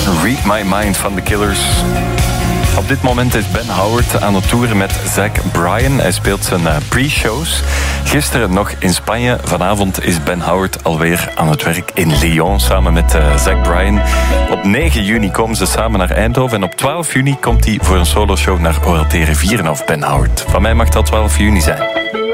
Read My Mind van The Killers. Op dit moment is Ben Howard aan het toeren met Zach Bryan. Hij speelt zijn pre-shows. Gisteren nog in Spanje. Vanavond is Ben Howard alweer aan het werk in Lyon samen met Zach Bryan. Op 9 juni komen ze samen naar Eindhoven. En op 12 juni komt hij voor een soloshow naar ORT Rivierenhof, Ben Howard. Van mij mag dat 12 juni zijn.